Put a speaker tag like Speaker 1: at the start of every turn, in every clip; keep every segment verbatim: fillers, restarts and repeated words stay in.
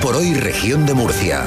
Speaker 1: por Hoy Región de Murcia.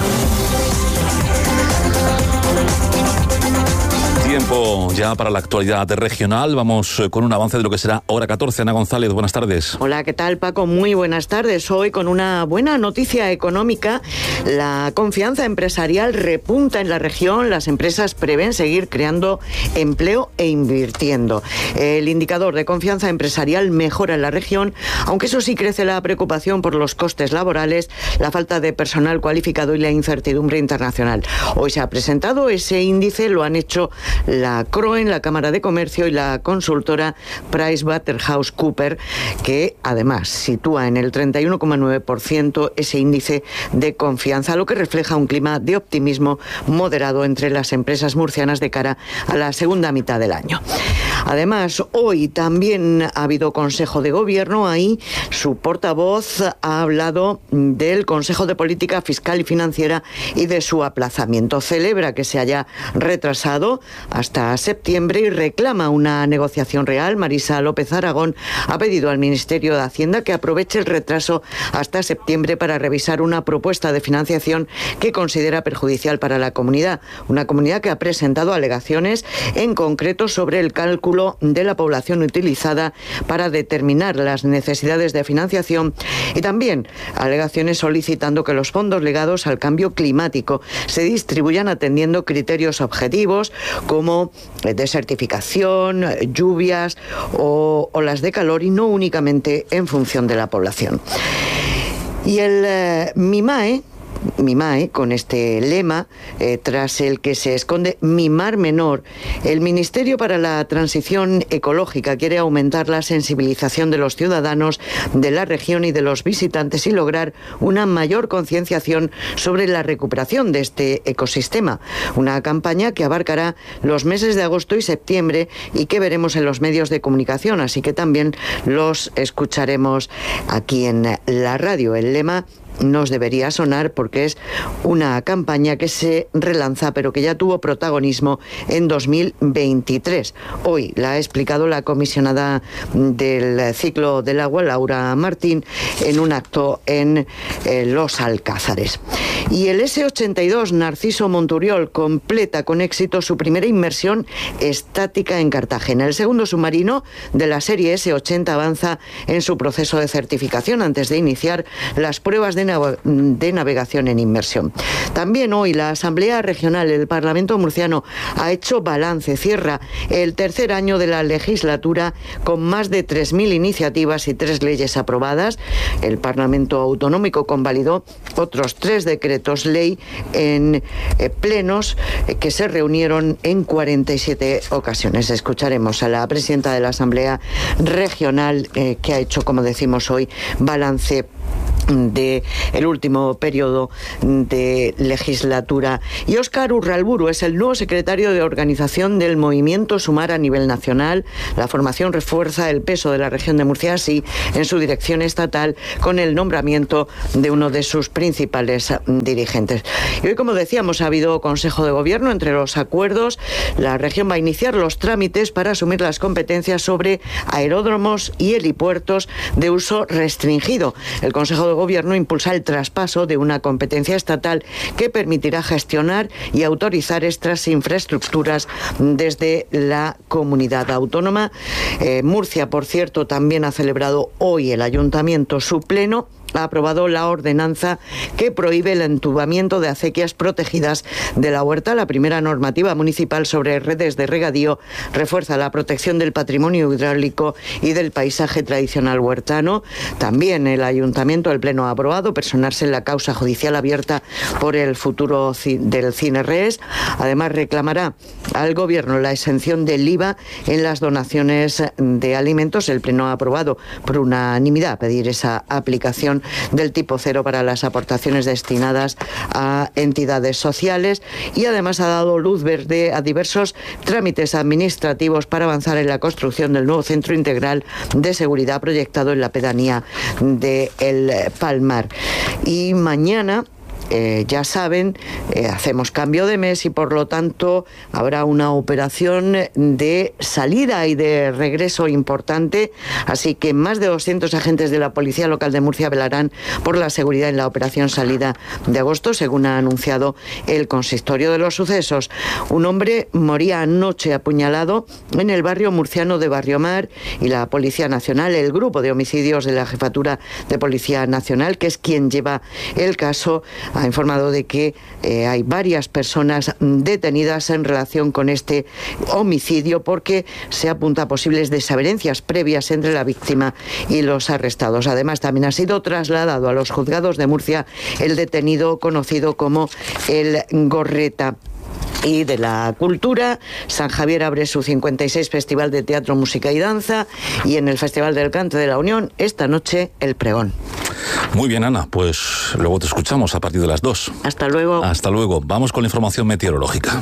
Speaker 2: Tiempo ya para la actualidad regional. Vamos con un avance de lo que será hora catorce. Ana González, buenas tardes.
Speaker 3: Hola, ¿qué tal, Paco? Muy buenas tardes. Hoy con una buena noticia económica. La confianza empresarial repunta en la región. Las empresas prevén seguir creando empleo e invirtiendo. El indicador de confianza empresarial mejora en la región, aunque eso sí crece la preocupación por los costes laborales, la falta de personal cualificado y la incertidumbre internacional. Hoy se ha presentado ese índice, lo han hecho la C R O E, la Cámara de Comercio y la consultora PricewaterhouseCoopers, que además sitúa en el treinta y uno coma nueve por ciento ese índice de confianza, lo que refleja un clima de optimismo moderado entre las empresas murcianas de cara a la segunda mitad del año. Además, hoy también ha habido Consejo de Gobierno. Ahí su portavoz ha hablado del Consejo de Política Fiscal y Financiera y de su aplazamiento. Celebra que se haya retrasado hasta septiembre y reclama una negociación real. Marisa López Aragón ha pedido al Ministerio de Hacienda que aproveche el retraso hasta septiembre para revisar una propuesta de financiación que considera perjudicial para la comunidad. Una comunidad que ha presentado alegaciones, en concreto sobre el cálculo de la población utilizada para determinar las necesidades de financiación, y también alegaciones solicitando que los fondos ligados al cambio climático se distribuyan atendiendo criterios objetivos como desertificación, lluvias o olas de calor, y no únicamente en función de la población. Y el eh, MIMAE MIMAE, con este lema, eh, tras el que se esconde Mimar Menor, el Ministerio para la Transición Ecológica quiere aumentar la sensibilización de los ciudadanos de la región y de los visitantes y lograr una mayor concienciación sobre la recuperación de este ecosistema. Una campaña que abarcará los meses de agosto y septiembre y que veremos en los medios de comunicación, así que también los escucharemos aquí en la radio. El lema nos debería sonar porque es una campaña que se relanza pero que ya tuvo protagonismo en dos mil veintitrés. Hoy la ha explicado la comisionada del ciclo del agua, Laura Martín, en un acto en eh, Los Alcázares. Y el ese ochenta y dos Narciso Monturiol completa con éxito su primera inmersión estática en Cartagena. El segundo submarino de la serie ese ochenta avanza en su proceso de certificación antes de iniciar las pruebas de de navegación en inmersión. También hoy la Asamblea Regional del Parlamento Murciano ha hecho balance, cierra el tercer año de la legislatura con más de tres mil iniciativas y tres leyes aprobadas. El Parlamento Autonómico convalidó otros tres decretos ley en eh, plenos eh, que se reunieron en cuarenta y siete ocasiones. Escucharemos a la presidenta de la Asamblea Regional eh, que ha hecho, como decimos hoy, balance de el último periodo de legislatura. Y Óscar Urralburu es el nuevo secretario de organización del Movimiento Sumar a nivel nacional. La formación refuerza el peso de la región de Murcia, así en su dirección estatal, con el nombramiento de uno de sus principales dirigentes. Y hoy, como decíamos, ha habido Consejo de Gobierno. Entre los acuerdos, la región va a iniciar los trámites para asumir las competencias sobre aeródromos y helipuertos de uso restringido. El Consejo de Gobierno impulsa el traspaso de una competencia estatal que permitirá gestionar y autorizar estas infraestructuras desde la comunidad autónoma. Eh, Murcia, por cierto, también ha celebrado hoy el Ayuntamiento su pleno. Ha aprobado la ordenanza que prohíbe el entubamiento de acequias protegidas de la huerta. La primera normativa municipal sobre redes de regadío refuerza la protección del patrimonio hidráulico y del paisaje tradicional huertano. También el Ayuntamiento, el Pleno, ha aprobado personarse en la causa judicial abierta por el futuro del Cinerres. Además, reclamará al Gobierno la exención del I V A en las donaciones de alimentos. El Pleno ha aprobado por unanimidad pedir esa aplicación del tipo cero para las aportaciones destinadas a entidades sociales, y además ha dado luz verde a diversos trámites administrativos para avanzar en la construcción del nuevo centro integral de seguridad proyectado en la pedanía de El Palmar. Y mañana eh, ya saben, eh, hacemos cambio de mes y por lo tanto habrá una operación de salida y de regreso importante, así que más de doscientos agentes de la Policía Local de Murcia velarán por la seguridad en la operación salida de agosto, según ha anunciado el consistorio de los sucesos. Un hombre moría anoche apuñalado en el barrio murciano de Barriomar y la Policía Nacional, el grupo de homicidios de la Jefatura de Policía Nacional, que es quien lleva el caso, ha informado de que eh, hay varias personas detenidas en relación con este homicidio porque se apunta a posibles desavenencias previas entre la víctima y los arrestados. Además, también ha sido trasladado a los juzgados de Murcia el detenido conocido como el Gorreta. Y de la cultura, San Javier abre su cincuenta y seis Festival de Teatro, Música y Danza, y en el Festival del Cante de la Unión, esta noche, el pregón.
Speaker 2: Muy bien, Ana, pues luego te escuchamos a partir de las dos.
Speaker 3: Hasta luego.
Speaker 2: Hasta luego. Vamos con la información meteorológica.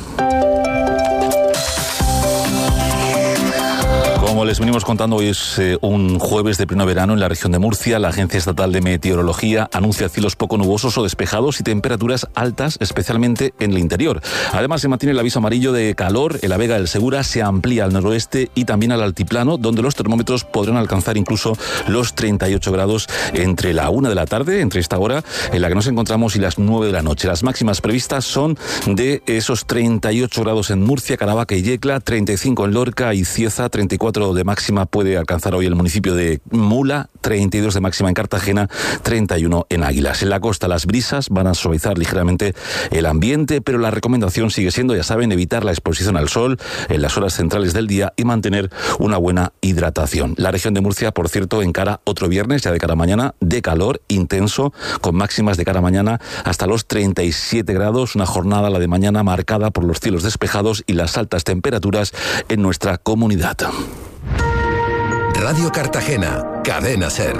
Speaker 2: Como les venimos contando, hoy es eh, un jueves de pleno verano en la región de Murcia. La Agencia Estatal de Meteorología anuncia cielos poco nubosos o despejados y temperaturas altas, especialmente en el interior. Además, se mantiene el aviso amarillo de calor en la Vega del Segura, se amplía al noroeste y también al altiplano, donde los termómetros podrán alcanzar incluso los treinta y ocho grados entre la una de la tarde, entre esta hora en la que nos encontramos, y las nueve de la noche. Las máximas previstas son de esos treinta y ocho grados en Murcia, Caravaca y Yecla, treinta y cinco en Lorca y Cieza, treinta y cuatro de máxima puede alcanzar hoy el municipio de Mula, treinta y dos de máxima en Cartagena, treinta y uno en Águilas. En la costa las brisas van a suavizar ligeramente el ambiente, pero la recomendación sigue siendo, ya saben, evitar la exposición al sol en las horas centrales del día y mantener una buena hidratación. La región de Murcia, por cierto, encara otro viernes, ya de cara a mañana, de calor intenso, con máximas de cara a mañana hasta los treinta y siete grados, una jornada, la de mañana, marcada por los cielos despejados y las altas temperaturas en nuestra comunidad.
Speaker 1: Radio Cartagena, Cadena Ser.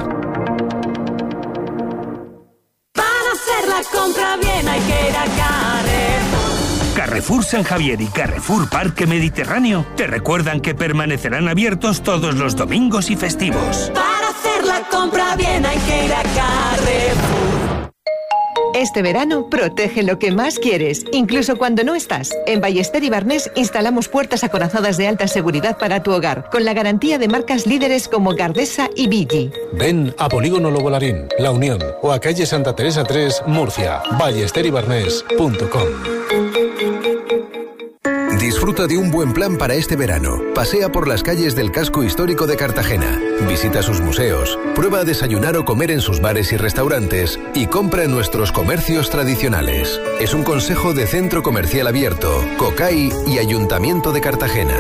Speaker 4: Para hacer la compra bien hay que ir a Carrefour.
Speaker 5: Carrefour San Javier y Carrefour Parque Mediterráneo te recuerdan que permanecerán abiertos todos los domingos y festivos.
Speaker 4: Para hacer la compra bien hay que ir a Carrefour.
Speaker 6: Este verano, protege lo que más quieres, incluso cuando no estás. En Ballester y Barnés instalamos puertas acorazadas de alta seguridad para tu hogar, con la garantía de marcas líderes como Gardesa y Vigi.
Speaker 7: Ven a Polígono Lobolarín, La Unión, o a calle Santa Teresa tres, Murcia. ballester y barnés punto com.
Speaker 1: Disfruta de un buen plan para este verano. Pasea por las calles del casco histórico de Cartagena. Visita sus museos. Prueba a desayunar o comer en sus bares y restaurantes. Y compra en nuestros comercios tradicionales. Es un consejo de Centro Comercial Abierto, COCAI y Ayuntamiento de Cartagena.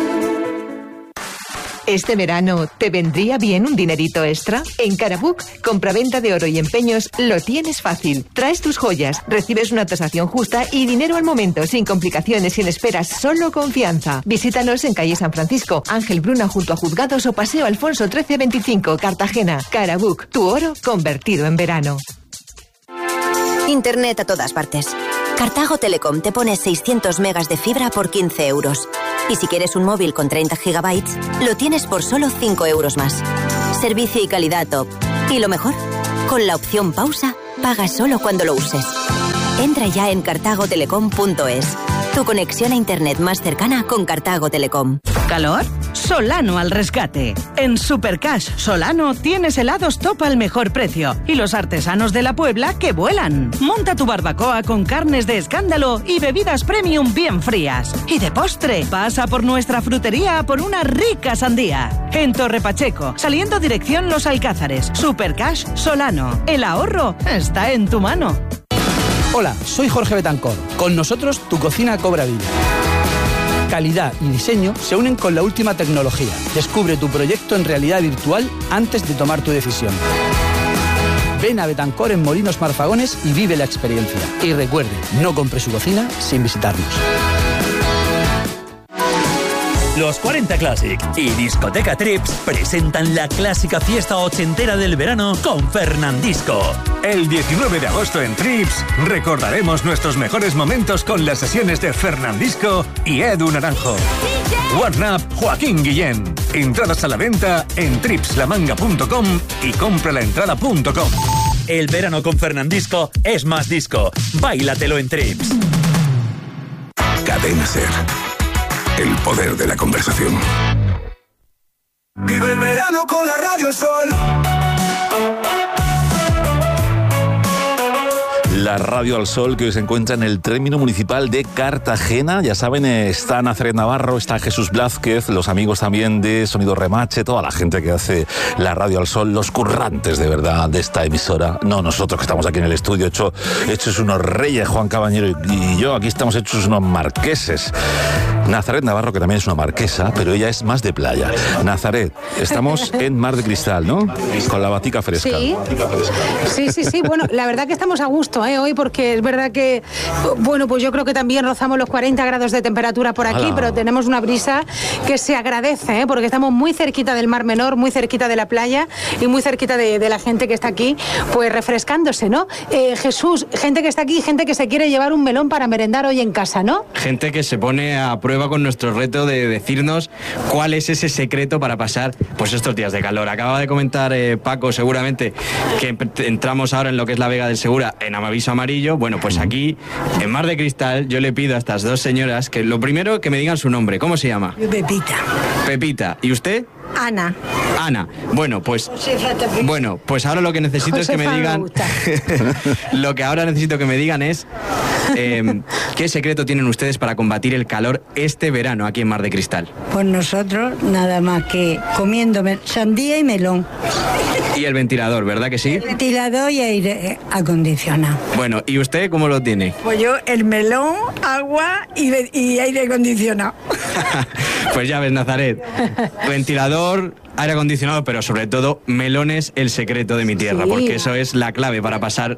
Speaker 6: ¿Este verano te vendría bien un dinerito extra? En Carabook, compraventa de oro y empeños, lo tienes fácil. Traes tus joyas, recibes una tasación justa y dinero al momento, sin complicaciones, sin esperas, solo confianza. Visítanos en calle San Francisco, Ángel Bruna junto a Juzgados o Paseo Alfonso trece veinticinco, Cartagena. Carabook, tu oro convertido en verano.
Speaker 8: Internet a todas partes. Cartago Telecom te pone seiscientos megas de fibra por quince euros. Y si quieres un móvil con treinta gigabytes, lo tienes por solo cinco euros más. Servicio y calidad top. Y lo mejor, con la opción pausa, pagas solo cuando lo uses. Entra ya en cartago telecom punto es. Tu conexión a internet más cercana con Cartago Telecom.
Speaker 9: ¿Calor? Solano al rescate. En Supercash Solano tienes helados top al mejor precio y los artesanos de la Puebla que vuelan. Monta tu barbacoa con carnes de escándalo y bebidas premium bien frías. Y de postre, pasa por nuestra frutería por una rica sandía. En Torre Pacheco, saliendo dirección Los Alcázares. Supercash Solano. El ahorro está en tu mano.
Speaker 10: Hola, soy Jorge Betancor. Con nosotros tu cocina cobra vida. Calidad y diseño se unen con la última tecnología. Descubre tu proyecto en realidad virtual antes de tomar tu decisión. Ven a Betancor en Molinos Marfagones y vive la experiencia. Y recuerde, no compre su cocina sin visitarnos.
Speaker 11: Los cuarenta Classic y Discoteca Trips presentan la clásica fiesta ochentera del verano con Fernandisco.
Speaker 12: El diecinueve de agosto en Trips recordaremos nuestros mejores momentos con las sesiones de Fernandisco y Edu Naranjo. Warn Up Joaquín Guillén. Entradas a la venta en trips la manga punto com y compra la entrada punto com.
Speaker 11: El verano con Fernandisco es más disco. Báilatelo en Trips.
Speaker 13: Cadena Ser. El poder de la conversación.
Speaker 14: Vive el verano con la Radio El Sol.
Speaker 2: La Radio al Sol, que hoy se encuentra en el término municipal de Cartagena. Ya saben, está Nazaret Navarro, está Jesús Blázquez, los amigos también de Sonido Remache, toda la gente que hace la Radio al Sol, los currantes de verdad de esta emisora. No nosotros que estamos aquí en el estudio, hecho, hechos unos reyes, Juan Cabañero y yo, aquí estamos hechos unos marqueses. Nazaret Navarro, que también es una marquesa, pero ella es más de playa. Nazaret, estamos en Mar de Cristal, ¿no? Con la batica fresca.
Speaker 15: Sí, sí, sí, sí. Bueno, la verdad que estamos a gusto, ¿eh? Hoy, porque es verdad que, bueno, pues yo creo que también rozamos los cuarenta grados de temperatura por aquí, ¡hala! Pero tenemos una brisa que se agradece, ¿eh? Porque estamos muy cerquita del Mar Menor, muy cerquita de la playa y muy cerquita de, de la gente que está aquí, pues refrescándose, ¿no? Eh, Jesús, gente que está aquí, gente que se quiere llevar un melón para merendar hoy en casa, ¿no?
Speaker 16: Gente que se pone a prueba con nuestro reto de decirnos cuál es ese secreto para pasar pues estos días de calor. Acaba de comentar eh, Paco seguramente que entramos ahora en lo que es la Vega del Segura en aviso amarillo. Bueno, pues aquí en Mar de Cristal yo le pido a estas dos señoras que lo primero que me digan su nombre. ¿Cómo se llama?
Speaker 17: Pepita.
Speaker 16: Pepita. ¿Y usted?
Speaker 17: Ana.
Speaker 16: Ana. Bueno, pues bueno, pues ahora lo que necesito Josefa es que me digan lo que ahora necesito que me digan es eh, ¿qué secreto tienen ustedes para combatir el calor este verano aquí en Mar de Cristal?
Speaker 17: Pues nosotros nada más que comiendo sandía y melón.
Speaker 16: Y el ventilador, ¿verdad que sí?
Speaker 17: El ventilador y aire acondicionado.
Speaker 16: Bueno, ¿y usted cómo lo tiene?
Speaker 17: Pues yo el melón, agua y, y aire acondicionado.
Speaker 16: Pues ya ves, Nazaret, ventilador, aire acondicionado, pero sobre todo melones, el secreto de mi tierra, sí. Porque eso es la clave para pasar.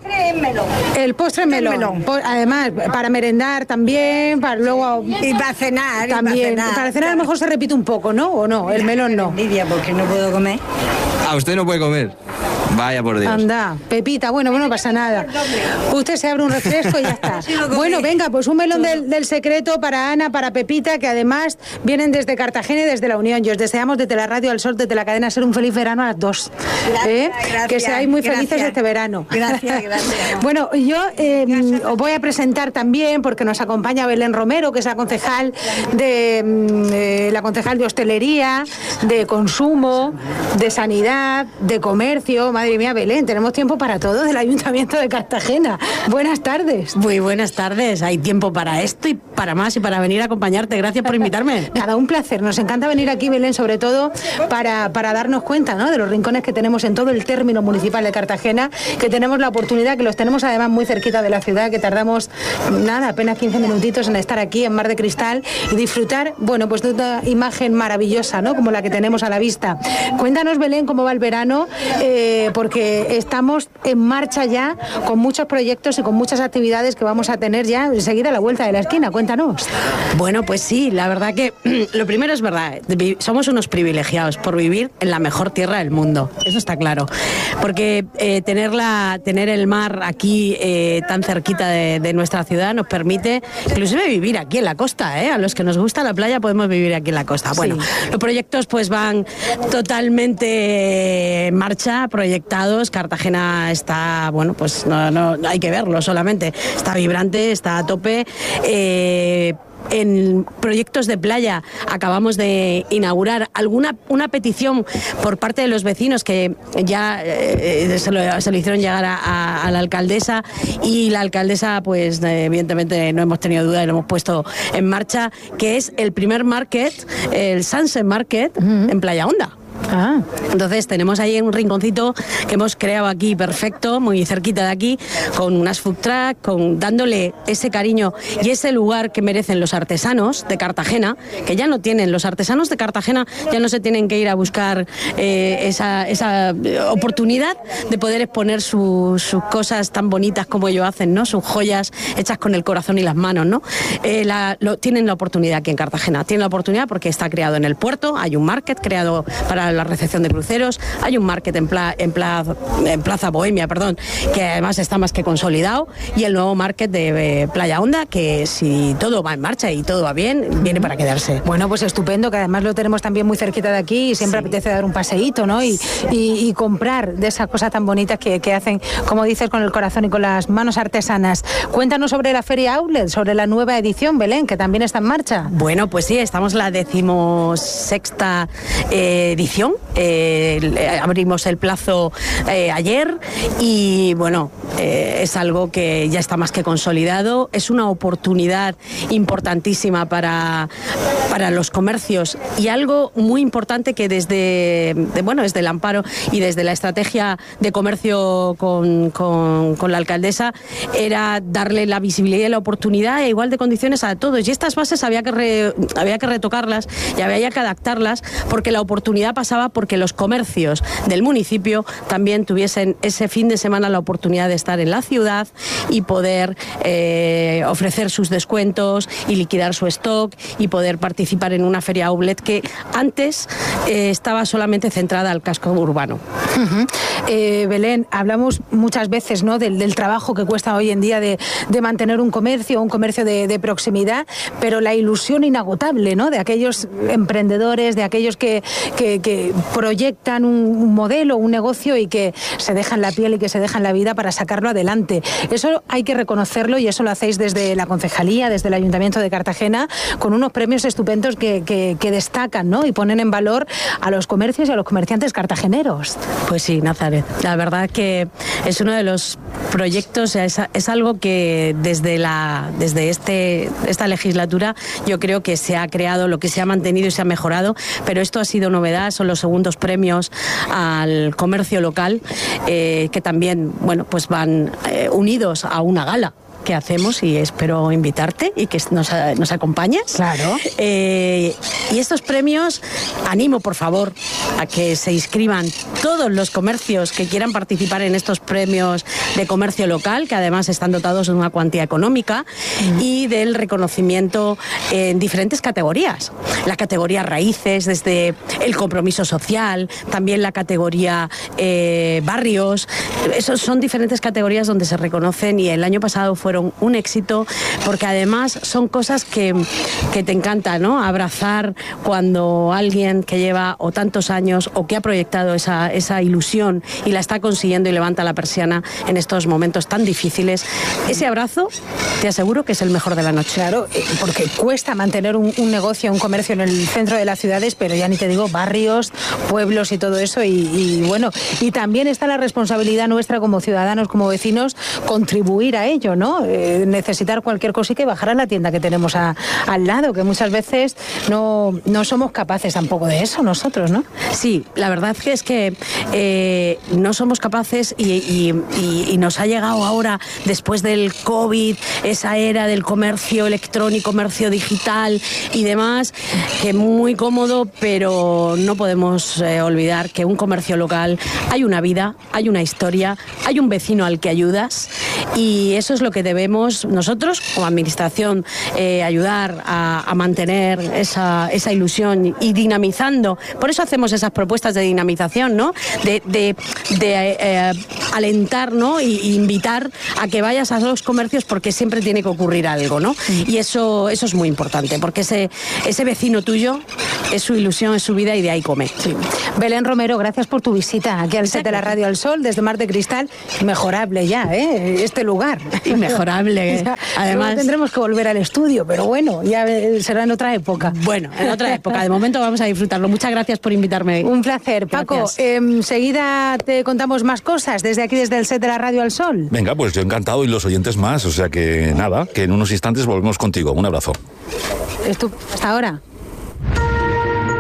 Speaker 15: El postre melón. melón. Además, para merendar también, para luego
Speaker 17: y para cenar
Speaker 15: también.
Speaker 17: Y para cenar,
Speaker 15: para cenar a lo mejor se repite un poco, ¿no? ¿O no? El melón no.
Speaker 17: Envidia porque no puedo comer.
Speaker 16: Ah, usted no puede comer. Vaya por Dios.
Speaker 15: Anda, Pepita, bueno, bueno, no pasa nada. Usted se abre un refresco y ya está. Bueno, venga, pues un melón del, del secreto para Ana, para Pepita, que además vienen desde Cartagena y desde la Unión. Y os deseamos desde la Radio al Sol, desde la cadena Ser, un feliz verano a las dos.
Speaker 17: Gracias,
Speaker 15: ¿Eh?
Speaker 17: gracias,
Speaker 15: que seáis muy
Speaker 17: gracias.
Speaker 15: felices este verano.
Speaker 17: Gracias, gracias.
Speaker 15: Bueno, yo eh, os voy a presentar también, porque nos acompaña Belén Romero, que es la concejal de, eh, la concejal de hostelería, de consumo, de sanidad, de comercio. Madre mía, Belén, tenemos tiempo para todo del Ayuntamiento de Cartagena. Buenas tardes.
Speaker 18: Muy buenas tardes. Hay tiempo para esto y para más y para venir a acompañarte. Gracias por invitarme.
Speaker 15: Nada, un placer. Nos encanta venir aquí, Belén, sobre todo para, para darnos cuenta, ¿no?, de los rincones que tenemos en todo el término municipal de Cartagena, que tenemos la oportunidad, que los tenemos además muy cerquita de la ciudad, que tardamos, nada, apenas quince minutitos en estar aquí en Mar de Cristal y disfrutar, bueno, pues de una imagen maravillosa, ¿no?, como la que tenemos a la vista. Cuéntanos, Belén, cómo va el verano, eh, porque estamos en marcha ya con muchos proyectos y con muchas actividades que vamos a tener ya enseguida a la vuelta de la esquina. Cuéntanos.
Speaker 18: Bueno, pues sí, la verdad que lo primero es verdad, somos unos privilegiados por vivir en la mejor tierra del mundo, eso está claro, porque eh, tener, la, tener el mar aquí eh, tan cerquita de, de nuestra ciudad nos permite inclusive vivir aquí en la costa, ¿eh? A los que nos gusta la playa podemos vivir aquí en la costa. Bueno, sí. Los proyectos pues van totalmente en marcha, proyectados. Cartagena está, bueno, pues no, no hay que verlo solamente, está vibrante, está a tope. Eh, En proyectos de playa acabamos de inaugurar alguna una petición por parte de los vecinos que ya eh, se, lo, se lo hicieron llegar a, a, a la alcaldesa, y la alcaldesa pues eh, evidentemente no hemos tenido duda y lo hemos puesto en marcha, que es el primer market, el Sunset Market, uh-huh, en Playa Honda.
Speaker 15: Ah.
Speaker 18: Entonces tenemos ahí un rinconcito que hemos creado aquí perfecto, muy cerquita de aquí, con unas food truck, con, dándole ese cariño y ese lugar que merecen los artesanos de Cartagena, que ya no tienen, los artesanos de Cartagena ya no se tienen que ir a buscar eh, esa, esa oportunidad de poder exponer su, sus cosas tan bonitas como ellos hacen, ¿no? Sus joyas hechas con el corazón y las manos, ¿no? Eh, la, lo, tienen la oportunidad aquí en Cartagena, tienen la oportunidad porque está creado en el puerto, hay un market creado para para la recepción de cruceros. Hay un market en, pla, en, pla, en Plaza Bohemia, perdón, que además está más que consolidado, y el nuevo market de eh, Playa Honda, que si todo va en marcha y todo va bien, viene para quedarse.
Speaker 15: Bueno, pues estupendo, que además lo tenemos también muy cerquita de aquí y siempre sí. apetece dar un paseíto, ¿no? Y, y, y comprar de esas cosas tan bonitas que, que hacen, como dices, con el corazón y con las manos artesanas. Cuéntanos sobre la Feria Outlet, sobre la nueva edición, Belén, que también está en marcha.
Speaker 18: Bueno, pues sí, estamos en la decimosexta eh, edición. Eh, abrimos el plazo eh, ayer y, bueno, eh, es algo que ya está más que consolidado. Es una oportunidad importantísima para, para los comercios y algo muy importante que desde, de, bueno, desde el amparo y desde la estrategia de comercio con, con, con la alcaldesa era darle la visibilidad y la oportunidad e igual de condiciones a todos. Y estas bases había que, re, había que retocarlas y había que adaptarlas, porque la oportunidad pasaba porque los comercios del municipio también tuviesen ese fin de semana la oportunidad de estar en la ciudad y poder eh, ofrecer sus descuentos y liquidar su stock y poder participar en una feria outlet que antes eh, estaba solamente centrada al casco urbano.
Speaker 15: Uh-huh. eh, Belén, hablamos muchas veces, ¿no?, del, del trabajo que cuesta hoy en día de, de mantener un comercio, un comercio de, de proximidad, pero la ilusión inagotable, ¿no?, de aquellos emprendedores, de aquellos que, que, que proyectan un, un modelo, un negocio y que se dejan la piel y que se dejan la vida para sacarlo adelante. Eso hay que reconocerlo y eso lo hacéis desde la concejalía, desde el Ayuntamiento de Cartagena, con unos premios estupendos que, que, que destacan, ¿no?, y ponen en valor a los comercios y a los comerciantes cartageneros.
Speaker 18: Pues sí, Nazaret, la verdad que es uno de los proyectos, es, es algo que desde la desde este esta legislatura yo creo que se ha creado, lo que se ha mantenido y se ha mejorado, pero esto ha sido novedad, son los segundos premios al comercio local, eh, que también, bueno, pues van eh, unidos a una gala que hacemos y espero invitarte y que nos, nos acompañes.
Speaker 15: Claro.
Speaker 18: Eh, y estos premios, animo por favor a que se inscriban todos los comercios que quieran participar en estos premios de comercio local, que además están dotados de una cuantía económica mm. y del reconocimiento en diferentes categorías. La categoría raíces, desde el compromiso social, también la categoría eh, barrios. Esos son diferentes categorías donde se reconocen y el año pasado fue fueron un éxito, porque además son cosas que, que te encanta, ¿no? Abrazar cuando alguien que lleva o tantos años o que ha proyectado esa, esa ilusión y la está consiguiendo y levanta la persiana en estos momentos tan difíciles. Ese abrazo, te aseguro que es el mejor de la noche.
Speaker 15: Claro, porque cuesta mantener un, un negocio, un comercio en el centro de las ciudades, pero ya ni te digo barrios, pueblos y todo eso, y, y bueno, y también está la responsabilidad nuestra como ciudadanos, como vecinos, contribuir a ello, ¿no? Eh, necesitar cualquier cosa y que bajar a la tienda que tenemos a, al lado, que muchas veces no, no somos capaces tampoco de eso nosotros, ¿no?
Speaker 18: Sí, la verdad que es que eh, no somos capaces y, y, y, y nos ha llegado ahora, después del COVID, esa era del comercio electrónico, comercio digital y demás, que muy cómodo, pero no podemos eh, olvidar que un comercio local hay una vida, hay una historia, hay un vecino al que ayudas, y eso es lo que debemos nosotros como administración, eh, ayudar a, a mantener esa, esa ilusión y dinamizando. Por eso hacemos esas propuestas de dinamización, ¿no? De, de, de eh, alentar, ¿no? Y, y invitar a que vayas a los comercios, porque siempre tiene que ocurrir algo, ¿no? Y eso, eso es muy importante, porque ese, ese vecino tuyo es su ilusión, es su vida, y de ahí come.
Speaker 15: Sí. Belén Romero, gracias por tu visita aquí al set de la Radio al Sol, desde Mar de Cristal. Mejorable ya, ¿eh? Este lugar.
Speaker 18: Inmejorable.
Speaker 15: Ya,
Speaker 18: además
Speaker 15: tendremos que volver al estudio, pero bueno, ya será en otra época.
Speaker 18: Bueno, en otra época. De momento vamos a disfrutarlo. Muchas gracias por invitarme.
Speaker 15: Un placer. Paco, eh, enseguida te contamos más cosas desde aquí, desde el set de la Radio al Sol.
Speaker 2: Venga, pues yo encantado, y los oyentes más. O sea que nada, que en unos instantes volvemos contigo. Un abrazo.
Speaker 15: Estu- Hasta ahora.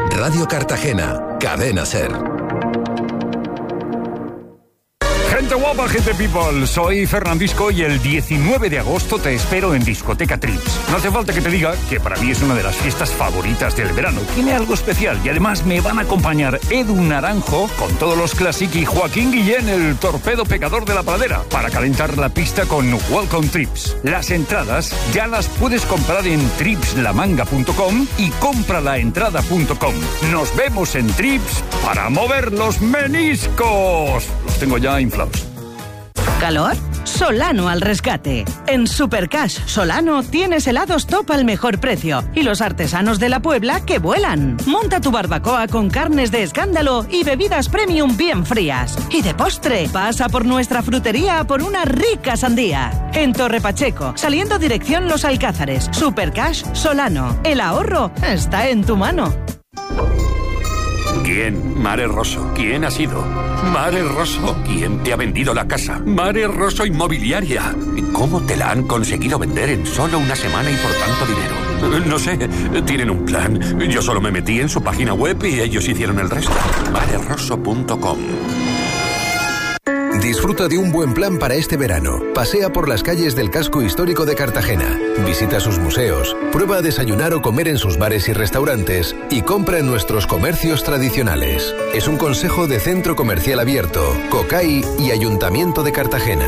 Speaker 1: Radio Cartagena, Cadena Ser.
Speaker 12: Gente guapa. Hola, gente people, soy Fernandisco y el diecinueve de agosto te espero en Discoteca Trips. No hace falta que te diga que para mí es una de las fiestas favoritas del verano. Tiene algo especial y además me van a acompañar Edu Naranjo con todos los Classic y Joaquín Guillén, el torpedo pecador de la pradera, para calentar la pista con Welcome Trips. Las entradas ya las puedes comprar en trips la manga punto com y compralaentrada punto com. Nos vemos en Trips para mover los meniscos. Los tengo ya inflados.
Speaker 9: ¿Calor? Solano al rescate. En Supercash Solano tienes helados top al mejor precio y los artesanos de la Puebla que vuelan. Monta tu barbacoa con carnes de escándalo y bebidas premium bien frías. Y de postre, pasa por nuestra frutería por una rica sandía. En Torre Pacheco, saliendo dirección Los Alcázares. Supercash Solano. El ahorro está en tu mano.
Speaker 13: ¿Quién? Mare Rosso. ¿Quién ha sido? Mare Rosso. ¿Quién te ha vendido la casa? Mare Rosso Inmobiliaria. ¿Cómo te la han conseguido vender en solo una semana y por tanto dinero? No sé, tienen un plan. Yo solo me metí en su página web y ellos hicieron el resto. mare rosso punto com.
Speaker 1: Disfruta de un buen plan para este verano. Pasea por las calles del casco histórico de Cartagena. Visita sus museos. Prueba a desayunar o comer en sus bares y restaurantes. Y compra en nuestros comercios tradicionales. Es un consejo de Centro Comercial Abierto, COCAI y Ayuntamiento de Cartagena.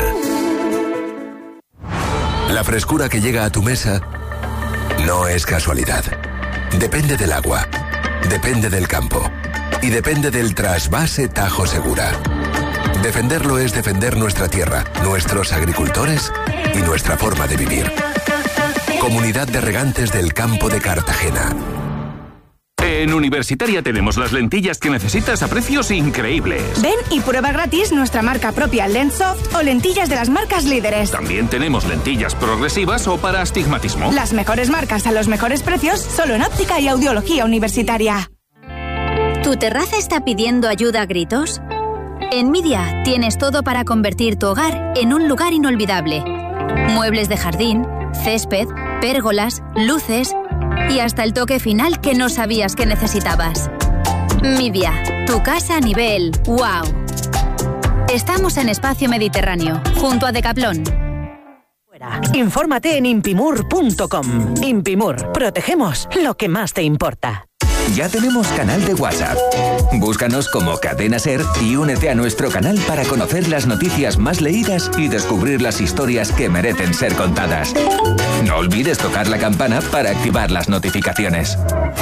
Speaker 13: La frescura que llega a tu mesa no es casualidad. Depende del agua. Depende del campo. Y depende del trasvase Tajo Segura. Defenderlo es defender nuestra tierra, nuestros agricultores y nuestra forma de vivir. Comunidad de Regantes del Campo de Cartagena.
Speaker 19: En Universitaria tenemos las lentillas que necesitas a precios increíbles.
Speaker 20: Ven y prueba gratis nuestra marca propia Lenssoft o lentillas de las marcas líderes.
Speaker 19: También tenemos lentillas progresivas o para astigmatismo.
Speaker 20: Las mejores marcas a los mejores precios solo en óptica y audiología universitaria.
Speaker 21: ¿Tu terraza está pidiendo ayuda a gritos? En Midia tienes todo para convertir tu hogar en un lugar inolvidable. Muebles de jardín, césped, pérgolas, luces y hasta el toque final que no sabías que necesitabas. Midia, tu casa a nivel wow. Estamos en Espacio Mediterráneo, junto a Decathlon.
Speaker 22: Infórmate en impimur punto com. Impimur, protegemos lo que más te importa.
Speaker 23: Ya tenemos canal de WhatsApp. Búscanos como Cadena Ser y únete a nuestro canal para conocer las noticias más leídas y descubrir las historias que merecen ser contadas. No olvides tocar la campana para activar las notificaciones.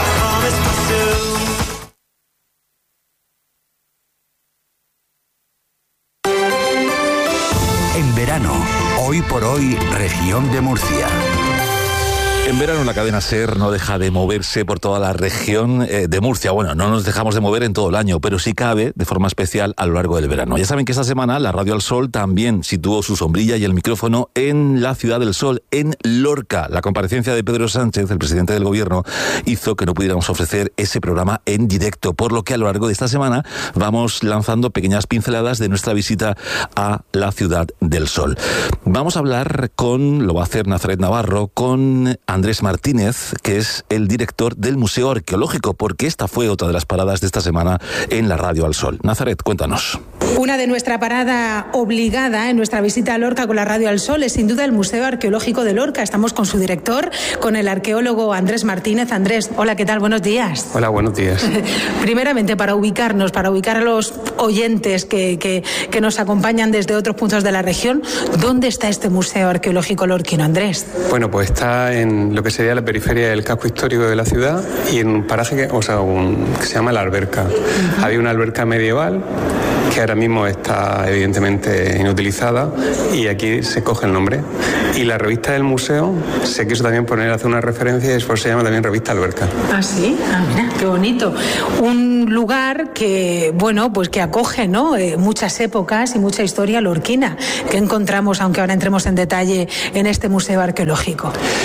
Speaker 24: En verano, hoy por hoy, región de Murcia.
Speaker 2: En verano la cadena SER no deja de moverse por toda la región eh, de Murcia. Bueno, no nos dejamos de mover en todo el año, pero sí cabe de forma especial a lo largo del verano. Ya saben que esta semana la Radio Al Sol también situó su sombrilla y el micrófono en la Ciudad del Sol, en Lorca. La comparecencia de Pedro Sánchez, el presidente del gobierno, hizo que no pudiéramos ofrecer ese programa en directo, por lo que a lo largo de esta semana vamos lanzando pequeñas pinceladas de nuestra visita a la Ciudad del Sol. Vamos a hablar con, lo va a hacer Nazaret Navarro, con Andrés Martínez, que es el director del Museo Arqueológico, porque esta fue otra de las paradas de esta semana en la Radio Al Sol. Nazaret, cuéntanos.
Speaker 15: Una de nuestra parada obligada en nuestra visita a Lorca con la Radio Al Sol es sin duda el Museo Arqueológico de Lorca. Estamos con su director, con el arqueólogo Andrés Martínez. Andrés, hola, ¿qué tal? Buenos días.
Speaker 25: Hola, buenos días.
Speaker 15: Primeramente, para ubicarnos, para ubicar a los oyentes que, que, que nos acompañan desde otros puntos de la región, ¿dónde está este Museo Arqueológico lorquino, Andrés?
Speaker 25: Bueno, pues está en lo que sería la periferia del casco histórico de la ciudad y en un paraje que, o sea, un, que se llama La Alberca. Uh-huh. Había una alberca medieval que ahora mismo está evidentemente inutilizada y aquí se coge el nombre. Y la revista del museo se quiso también poner, hacer una referencia y después se llama también Revista Alberca.
Speaker 15: Ah, sí, ah, mira, qué bonito. Un lugar que, bueno, pues que acoge, ¿no? Eh, muchas épocas y mucha historia lorquina que encontramos, aunque ahora entremos en detalle, en este museo arqueológico.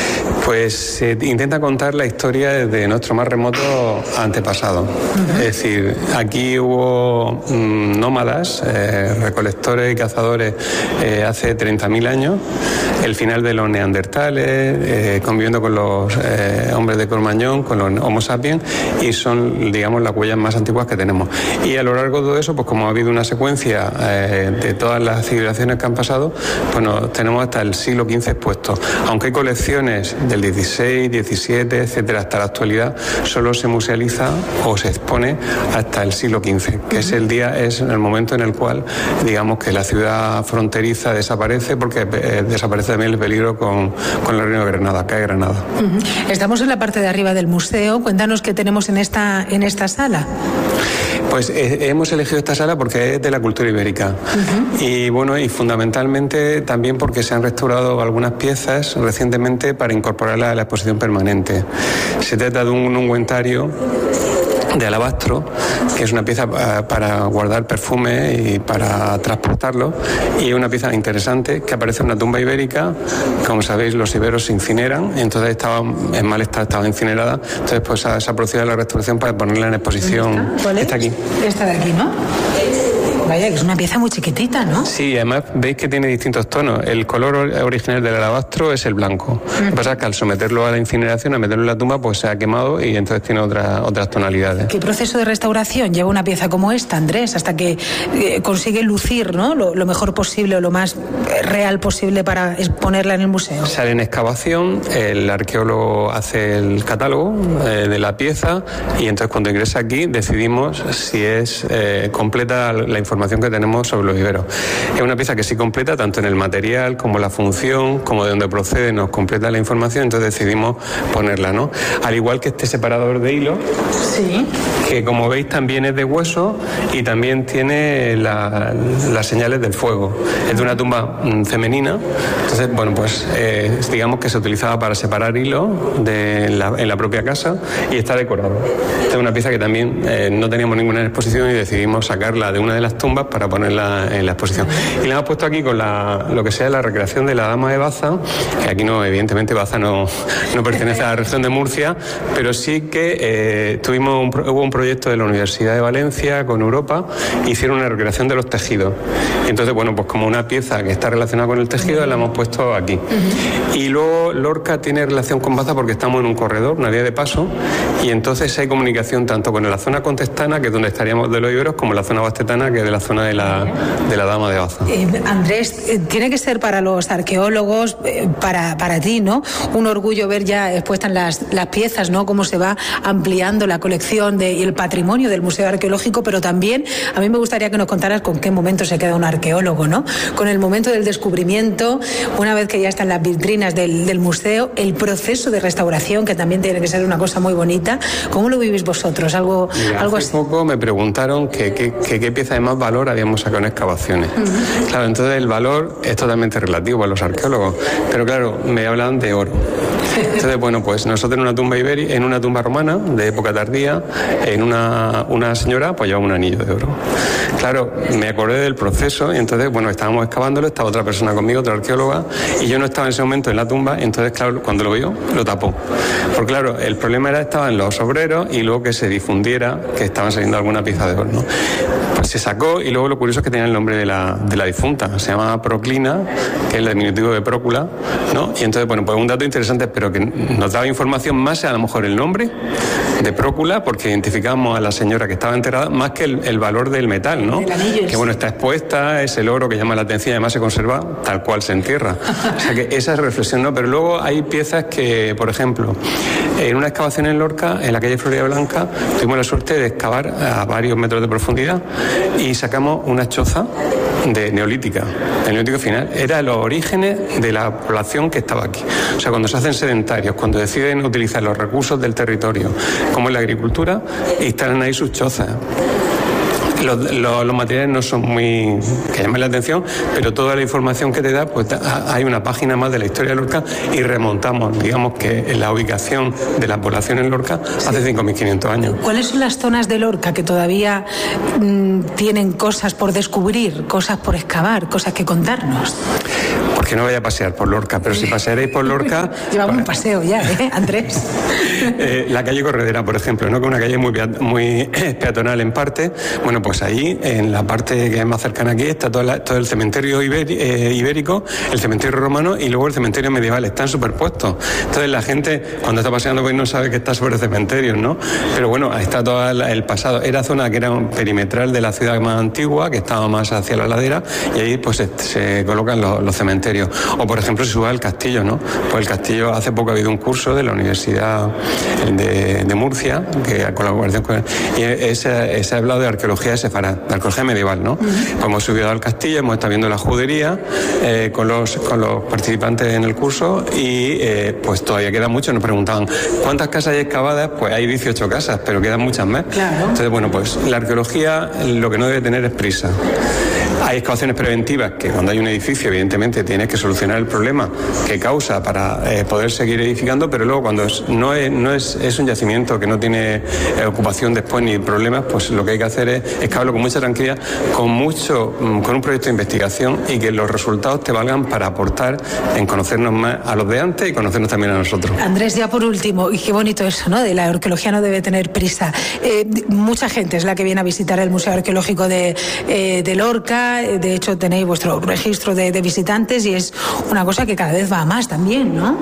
Speaker 25: Pues se eh, intenta contar la historia desde nuestro más remoto antepasado. Uh-huh. Es decir, aquí hubo mmm, nómadas, eh, recolectores y cazadores eh, hace treinta mil años, el final de los neandertales, eh, conviviendo con los eh, hombres de Cro-Magnon, con los Homo sapiens, y son, digamos, las huellas más antiguas que tenemos. Y a lo largo de todo eso, pues como ha habido una secuencia eh, de todas las civilizaciones que han pasado, pues nos tenemos hasta el siglo quince expuesto. Aunque hay colecciones del dieciséis, diecisiete, etcétera, hasta la actualidad, solo se musealiza o se expone hasta el siglo quince, que uh-huh. es el día, es el momento en el cual, digamos, que la ciudad fronteriza desaparece, porque eh, desaparece también el peligro con, con el reino de Granada, cae Granada.
Speaker 15: Uh-huh. Estamos en la parte de arriba del museo. Cuéntanos qué tenemos en esta, en esta sala.
Speaker 25: Pues eh, hemos elegido esta sala porque es de la cultura ibérica. Uh-huh. Y bueno, y fundamentalmente también porque se han restaurado algunas piezas recientemente para incorporarlas a la exposición permanente. Se trata de un ungüentario de alabastro, que es una pieza para guardar perfume y para transportarlo, y una pieza interesante que aparece en una tumba ibérica. Como sabéis, los iberos se incineran, entonces estaba en mal estado, estaba incinerada, entonces pues se ha procedido a la restauración para ponerla en exposición.
Speaker 15: ¿Cuál es?
Speaker 25: Está aquí.
Speaker 15: Esta de aquí, ¿no? Vaya, que es una pieza muy chiquitita, ¿no?
Speaker 25: Sí, además veis que tiene distintos tonos. El color original del alabastro es el blanco. Mm. Lo que pasa es que al someterlo a la incineración, a meterlo en la tumba, pues se ha quemado y entonces tiene otra, otras tonalidades.
Speaker 15: ¿Qué proceso de restauración lleva una pieza como esta, Andrés, hasta que eh, consigue lucir, ¿no?, lo, lo mejor posible o lo más real posible para exponerla en el museo?
Speaker 25: Sale en excavación, el arqueólogo hace el catálogo eh, de la pieza y entonces cuando ingresa aquí decidimos si es eh, completa la información que tenemos sobre los iberos. Es una pieza que sí completa tanto en el material como la función, como de dónde procede, nos completa la información, entonces decidimos ponerla, ¿no? Al igual que este separador de hilo,
Speaker 15: sí,
Speaker 25: que como veis también es de hueso y también tiene la, las señales del fuego. Es de una tumba mm, femenina, entonces, bueno, pues eh, digamos que se utilizaba para separar hilo de la, en la propia casa y está decorado. Esta es una pieza que también eh, no teníamos ninguna exposición y decidimos sacarla de una de las tumbas para ponerla en la exposición. Y la hemos puesto aquí con la, lo que sea la recreación de la Dama de Baza, que aquí no, evidentemente Baza no, no pertenece a la región de Murcia, pero sí que eh, tuvimos un, hubo un proyecto de la Universidad de Valencia con Europa, hicieron una recreación de los tejidos. Entonces, bueno, pues como una pieza que está relacionada con el tejido, la hemos puesto aquí. Uh-huh. Y luego Lorca tiene relación con Baza porque estamos en un corredor, una vía de paso, y entonces hay comunicación tanto con la zona contestana, que es donde estaríamos de los iberos, como la zona bastetana, que es de la zona de la, de la Dama de Baza.
Speaker 15: Eh, Andrés, eh, tiene que ser para los arqueólogos, eh, para, para ti, ¿no?, un orgullo ver ya expuestas las, las piezas, ¿no?, cómo se va ampliando la colección de, y el patrimonio del Museo Arqueológico, pero también a mí me gustaría que nos contaras con qué momento se queda un arqueólogo, ¿no?, con el momento del descubrimiento, una vez que ya están las vitrinas del, del museo, el proceso de restauración, que también tiene que ser una cosa muy bonita. ¿Cómo lo vivís vosotros? Algo,
Speaker 25: Mira,
Speaker 15: algo
Speaker 25: hace poco me preguntaron que qué pieza de más valor habíamos sacado en excavaciones. Uh-huh. Claro, entonces el valor es totalmente relativo a los arqueólogos, pero claro, me hablan de oro. Entonces, bueno, pues nosotros en una tumba ibérica, en una tumba romana de época tardía, en una, una señora pues llevaba un anillo de oro. Claro, me acordé del proceso y entonces, bueno, estábamos excavándolo, estaba otra persona conmigo, otra arqueóloga, y yo no estaba en ese momento en la tumba, entonces, claro, cuando lo vio, lo tapó. Porque, claro, el problema era estaban los obreros y luego que se difundiera que estaban saliendo alguna pieza de oro, ¿no? Pues se sacó y luego lo curioso es que tenía el nombre de la, de la difunta, se llama Proclina, que es el diminutivo de Prócula, ¿no? Y entonces, bueno, pues un dato interesante, pero que nos daba información más, a lo mejor el nombre de Prócula, porque identificamos a la señora que estaba enterrada, más que el, el valor del metal, ¿no? Que bueno, está expuesta, es el oro que llama la atención y además se conserva tal cual se entierra. O sea que esa es reflexión, ¿no? Pero luego hay piezas que, por ejemplo, en una excavación en Lorca, en la calle Florida Blanca, tuvimos la suerte de excavar a varios metros de profundidad y sacamos una choza de neolítica, el neolítico final. Era los orígenes de la población que estaba aquí. O sea, cuando se hacen sedentarios, cuando deciden utilizar los recursos del territorio, como en la agricultura, instalan ahí sus chozas. Los, los, los materiales no son muy que llamen la atención, pero toda la información que te da, pues hay una página más de la historia de Lorca y remontamos, digamos que en la ubicación de la población en Lorca hace cinco mil quinientos años.
Speaker 15: ¿Cuáles son las zonas de Lorca que todavía mmm, tienen cosas por descubrir, cosas por excavar, cosas que contarnos?
Speaker 25: Por Pues que no vaya a pasear por Lorca, pero si pasearéis por Lorca...
Speaker 15: Llevamos pues, un paseo ya, ¿eh, Andrés?
Speaker 25: eh, la calle Corredera, por ejemplo, ¿no? Que es una calle muy, muy peatonal en parte. Bueno, pues ahí, en la parte que es más cercana aquí, está todo, la, todo el cementerio ibérico, eh, ibérico, el cementerio romano y luego el cementerio medieval. Están superpuestos. Entonces la gente, cuando está paseando, pues no sabe que está sobre el cementerio, ¿no? Pero bueno, ahí está todo el pasado. Era zona que era un perimetral de la ciudad más antigua, que estaba más hacia la ladera, y ahí pues se, se colocan los, los cementerios. O por ejemplo, se sube al castillo, ¿no? Pues el castillo, hace poco ha habido un curso de la Universidad de, de Murcia, que con la colaboración con... Y ese, ese ha hablado de arqueología de Sefarad, de arqueología medieval, ¿no? Uh-huh. Pues hemos subido al castillo, hemos estado viendo la judería eh, con, los, con los participantes en el curso y eh, pues todavía queda mucho. Nos preguntaban, ¿cuántas casas hay excavadas? Pues hay dieciocho casas, pero quedan muchas más. Claro. Entonces, bueno, pues la arqueología lo que no debe tener es prisa. Hay excavaciones preventivas que cuando hay un edificio, evidentemente, tienes que solucionar el problema que causa para eh, poder seguir edificando, pero luego cuando es, no, es, no es, es un yacimiento que no tiene eh, ocupación después ni problemas, pues lo que hay que hacer es excavarlo con mucha tranquilidad, con mucho, con un proyecto de investigación y que los resultados te valgan para aportar en conocernos más a los de antes y conocernos también a nosotros.
Speaker 15: Andrés, ya por último, y qué bonito eso, ¿no? De la arqueología no debe tener prisa. Eh, mucha gente es la que viene a visitar el Museo Arqueológico de, eh, de Lorca. De hecho, tenéis vuestro registro de, de visitantes y es una cosa que cada vez va a más también, ¿no?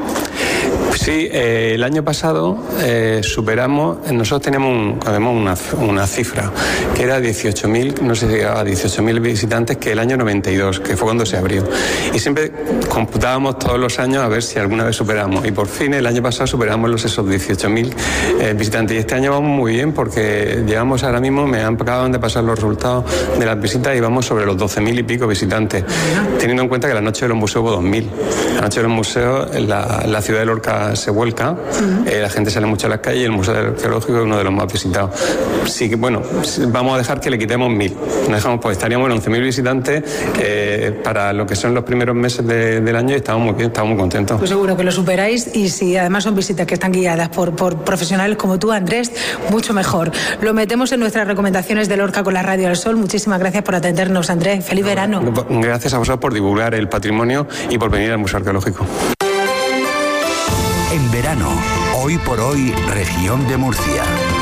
Speaker 25: Sí, eh, el año pasado eh, superamos, nosotros teníamos, un, tenemos una, una cifra que era dieciocho mil, no sé si llegaba a dieciocho mil visitantes, que el año noventa y dos, que fue cuando se abrió. Y siempre computábamos todos los años a ver si alguna vez superamos. Y por fin el año pasado superamos los esos dieciocho mil eh, visitantes. Y este año vamos muy bien porque llegamos ahora mismo, me han acaban de pasar los resultados de las visitas y vamos sobre los doce mil y pico visitantes. Teniendo en cuenta que la noche de los museos hubo dos mil. La noche de los museos, la, la ciudad de Lorca se vuelca, uh-huh. eh, la gente sale mucho a las calles y el Museo Arqueológico es uno de los más visitados. Sí que, bueno, vamos a dejar que le quitemos mil. Nos dejamos, pues estaríamos en once mil visitantes eh, para lo que son los primeros meses de, del año y estamos muy bien, estamos muy contentos.
Speaker 15: Pues seguro que lo superáis y si además son visitas que están guiadas por, por profesionales como tú, Andrés, mucho mejor. Lo metemos en nuestras recomendaciones de Lorca con la Radio al Sol. Muchísimas gracias por atendernos, Andrés. Feliz no, verano.
Speaker 25: Gracias a vosotros por divulgar el patrimonio y por venir al Museo Arqueológico.
Speaker 24: En verano, hoy por hoy, región de Murcia.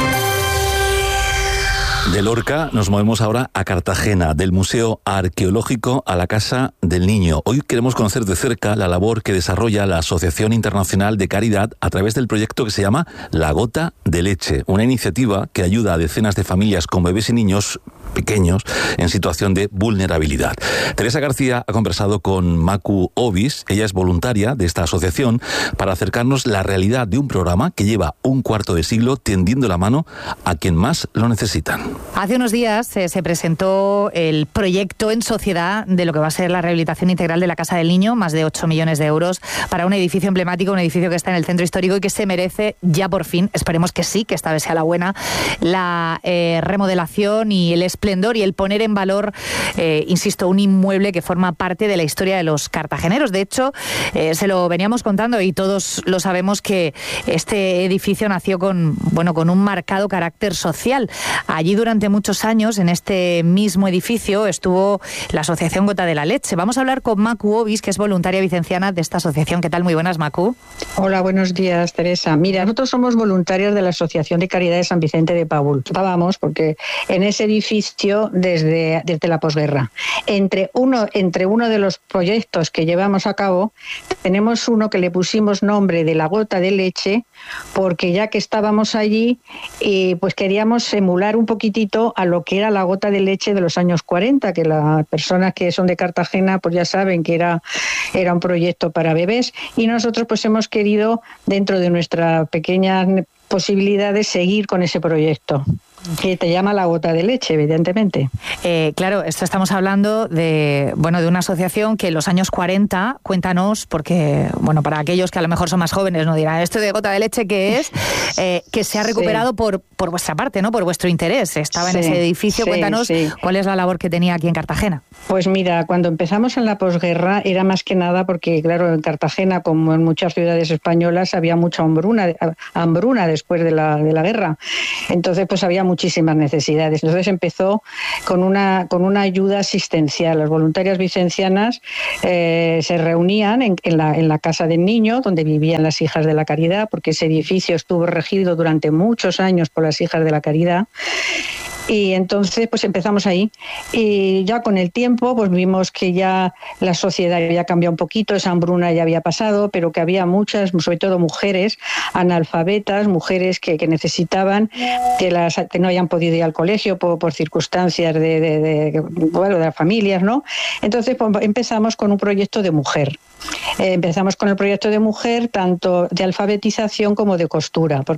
Speaker 2: De Lorca nos movemos ahora a Cartagena, del Museo Arqueológico a la Casa del Niño. Hoy queremos conocer de cerca la labor que desarrolla la Asociación Internacional de Caridad a través del proyecto que se llama La Gota de Leche, una iniciativa que ayuda a decenas de familias con bebés y niños pequeños en situación de vulnerabilidad. Teresa García ha conversado con Macu Obis, ella es voluntaria de esta asociación, para acercarnos la realidad de un programa que lleva un cuarto de siglo tendiendo la mano a quien más lo necesitan.
Speaker 3: Hace unos días eh, se presentó el proyecto en sociedad de lo que va a ser la rehabilitación integral de la Casa del Niño, más de ocho millones de euros para un edificio emblemático, un edificio que está en el centro histórico y que se merece ya por fin, esperemos que sí, que esta vez sea la buena, la eh, remodelación y el esplendor y el poner en valor, eh, insisto, un inmueble que forma parte de la historia de los cartageneros. De hecho, eh, se lo veníamos contando y todos lo sabemos que este edificio nació con, bueno, con un marcado carácter social. Allí durante muchos años, en este mismo edificio, estuvo la Asociación Gota de la Leche. Vamos a hablar con Macu Obis, que es voluntaria vicenciana de esta asociación. ¿Qué tal? Muy buenas, Macu.
Speaker 4: Hola, buenos días, Teresa. Mira, nosotros somos voluntarios de la Asociación de Caridad de San Vicente de Paúl. Estábamos porque en ese edificio desde, desde la posguerra. Entre uno, entre uno de los proyectos que llevamos a cabo, tenemos uno que le pusimos nombre de La Gota de Leche, porque ya que estábamos allí, eh, pues queríamos emular un poquitito a lo que era la gota de leche de los años cuarenta, que las personas que son de Cartagena pues ya saben que era, era un proyecto para bebés, y nosotros pues hemos querido, dentro de nuestras pequeñas posibilidades, seguir con ese proyecto. Que te llama La Gota de Leche, evidentemente.
Speaker 3: Eh, claro, esto estamos hablando de, bueno, de una asociación que en los años cuarenta, cuéntanos, porque, bueno, para aquellos que a lo mejor son más jóvenes, no dirán, ¿esto de Gota de Leche qué es? Eh, que se ha recuperado sí. por, por vuestra parte, ¿no? Por vuestro interés. Estaba sí, en ese edificio. Sí, cuéntanos sí. cuál es la labor que tenía aquí en Cartagena.
Speaker 4: Pues mira, cuando empezamos en la posguerra era más que nada porque, claro, en Cartagena, como en muchas ciudades españolas, había mucha hambruna, hambruna después de la, de la guerra. Entonces, pues había muchísimas necesidades. Entonces empezó con una, con una ayuda asistencial. Las voluntarias vicencianas eh, se reunían en, en, la, en la Casa del Niño, donde vivían las Hijas de la Caridad, porque ese edificio estuvo regido durante muchos años por las Hijas de la Caridad. Y entonces pues empezamos ahí, y ya con el tiempo pues vimos que ya la sociedad había cambiado un poquito, esa hambruna ya había pasado, pero que había muchas, sobre todo mujeres analfabetas, mujeres que, que necesitaban, que, las, que no hayan podido ir al colegio por, por circunstancias de, de, de, bueno, de las familias, ¿no? Entonces pues, empezamos con un proyecto de mujer. Eh, empezamos con el proyecto de mujer, tanto de alfabetización como de costura, porque